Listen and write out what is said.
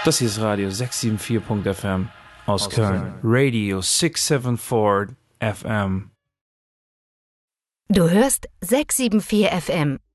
Das hier ist Radio 674.fm aus Köln. Radio 674 FM. Du hörst 674 FM,